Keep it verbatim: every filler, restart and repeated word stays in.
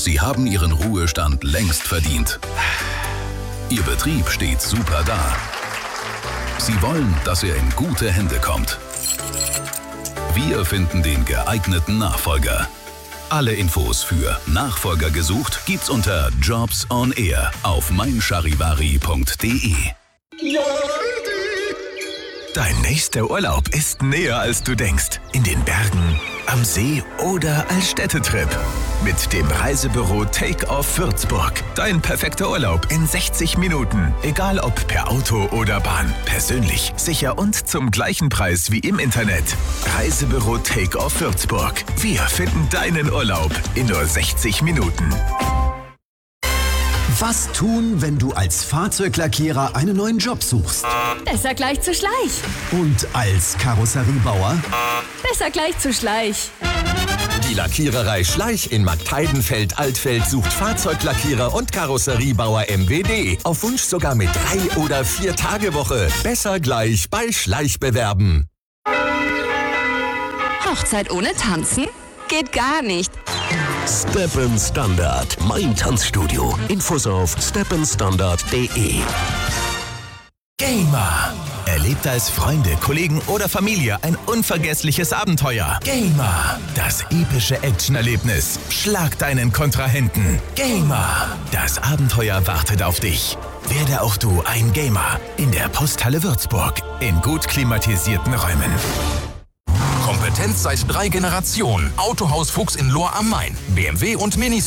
Sie haben Ihren Ruhestand längst verdient. Ihr Betrieb steht super da. Sie wollen, dass er in gute Hände kommt. Wir finden den geeigneten Nachfolger. Alle Infos für Nachfolger gesucht gibt's unter Jobs on Air auf mein charivari punkt de. Dein nächster Urlaub ist näher, als du denkst. In den Bergen, am See oder als Städtetrip. Mit dem Reisebüro Take-Off Würzburg. Dein perfekter Urlaub in sechzig Minuten. Egal ob per Auto oder Bahn. Persönlich, sicher und zum gleichen Preis wie im Internet. Reisebüro Take-Off Würzburg. Wir finden deinen Urlaub in nur sechzig Minuten. Was tun, wenn du als Fahrzeuglackierer einen neuen Job suchst? Besser gleich zu Schleich. Und als Karosseriebauer? Besser gleich zu Schleich. Die Lackiererei Schleich in Marktheidenfeld-Altfeld sucht Fahrzeuglackierer und Karosseriebauer M W D. Auf Wunsch sogar mit drei- oder vier-Tage-Woche. Besser gleich bei Schleich bewerben. Hochzeit ohne Tanzen? Geht gar nicht. Steppen Standard, mein Tanzstudio. Infos auf steppen standard punkt de. Gamer. Erlebt als Freunde, Kollegen oder Familie ein unvergessliches Abenteuer. Gamer. Das epische Actionerlebnis. Schlag deinen Kontrahenten. Gamer. Das Abenteuer wartet auf dich. Werde auch du ein Gamer in der Posthalle Würzburg in gut klimatisierten Räumen. Kompetenz seit drei Generationen. Autohaus Fuchs in Lohr am Main. B M W und Mini